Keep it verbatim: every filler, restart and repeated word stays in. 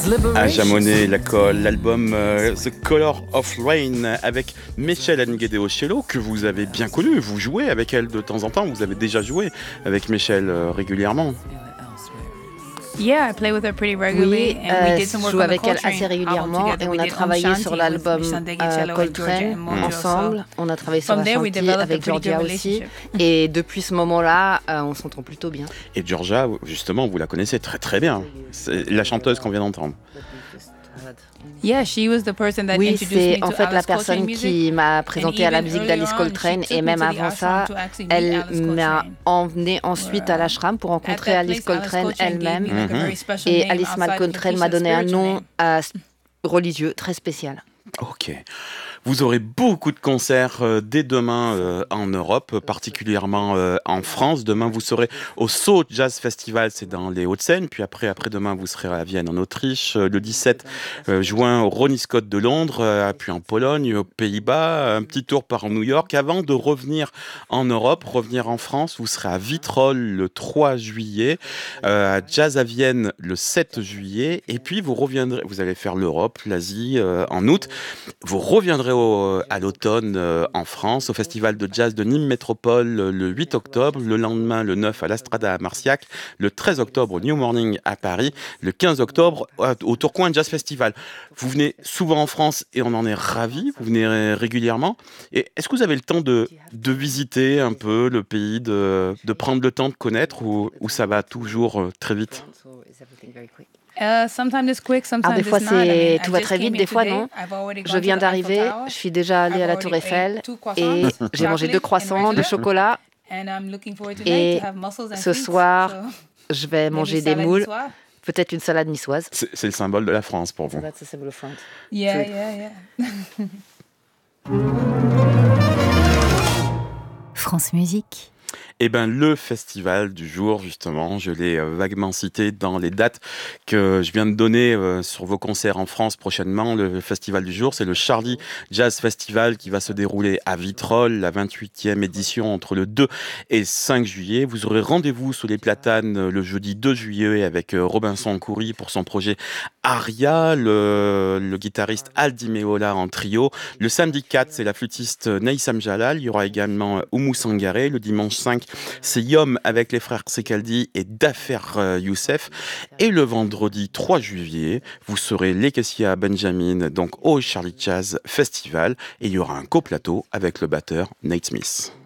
À Jamonet, la colle, l'album euh, The Color of Rain avec Michelle Ngedeocello que vous avez bien connue. Vous jouez avec elle de temps en temps. Vous avez déjà joué avec Michelle euh, régulièrement. Yeah, I play with her pretty regularly, Oui, and we euh, did some je work joue on the avec elle Coltrane assez album régulièrement together. et We on a did travaillé Om sur Shanti l'album with euh, Shanti Cello and Georgia Coltrane and Mojo, ensemble. so On a travaillé sur from la there we chantier developed a avec pretty good Georgia aussi. relationship. Et depuis ce moment-là, euh, on s'entend plutôt bien. Et Georgia, justement, vous la connaissez très très bien. C'est la chanteuse qu'on vient d'entendre. Yeah, she was the person that Oui, introduced c'est me en to fait la Alice Coltrane personne music. qui m'a présenté à la even musique earlier d'Alice on, Coltrane she et took même me to the avant ça, ashram to actually meet elle Alice m'a Coltrane. emmené ensuite à l'ashram pour At rencontrer that Alice place, Alice Coltrane Coltrane gave elle-même. me like a very special Et name Alice outside Coltrane the m'a donné un spiritual nom name. euh, religieux très spécial. Ok. Vous aurez beaucoup de concerts euh, dès demain euh, en Europe, particulièrement euh, en France. Demain, vous serez au Sceaux Jazz Festival, c'est dans les Hauts-de-Seine. Puis après, après-demain, vous serez à Vienne, en Autriche. Euh, le dix-sept euh, juin, au Ronnie Scott de Londres, euh, puis en Pologne, aux Pays-Bas. Un petit tour par New York. Avant de revenir en Europe, revenir en France, vous serez à Vitrolles le trois juillet, euh, à Jazz à Vienne le sept juillet. Et puis, vous reviendrez, vous allez faire l'Europe, l'Asie euh, en août. Vous reviendrez au, à l'automne euh, en France, au Festival de Jazz de Nîmes Métropole euh, le huit octobre, le lendemain le neuf à l'Astrada à Marciac, le treize octobre au New Morning à Paris, le quinze octobre au Tourcoing Jazz Festival. Vous venez souvent en France et on en est ravis, vous venez régulièrement. Et est-ce que vous avez le temps de, de visiter un peu le pays, de, de prendre le temps de connaître ou, ou ça va toujours euh, très vite? Uh, sometimes it's quick, sometimes Alors des fois it's not. I c'est mean, I tout va just très came vite, in des fois today. non. I've already Je gone viens to the Eiffel d'arriver, Tower. je suis déjà allée I've à la already Tour Eiffel ate two et croissants, j'ai mangé deux chocolate croissants, and de regular. chocolat. And I'm looking forward tonight Et to have mussels and ce sweets, soir, so je vais maybe manger des salade moules, niçoise. peut-être une salade niçoise. C'est, c'est le symbole de la France pour vous. That's the symbol of France. Yeah, Food. yeah, yeah. France Musique. Eh bien, le festival du jour, justement, je l'ai euh, vaguement cité dans les dates que je viens de donner euh, sur vos concerts en France prochainement. Le festival du jour, c'est le Charlie Jazz Festival qui va se dérouler à Vitrolles, la vingt-huitième édition entre le deux et cinq juillet. Vous aurez rendez-vous sous les platanes euh, le jeudi deux juillet avec euh, Robinson Khoury pour son projet Aria, le, le guitariste Aldi Meola en trio. Le samedi quatre, c'est la flûtiste Neissam Jalal. Il y aura également euh, Oumou Sangaré. Le dimanche cinq, c'est Yom avec les frères Sekaldi et Dafer euh, Youssef. Et le vendredi trois juillet, vous serez Lekessia Benjamin, donc au Charlie Jazz Festival. Et il y aura un coplateau avec le batteur Nate Smith.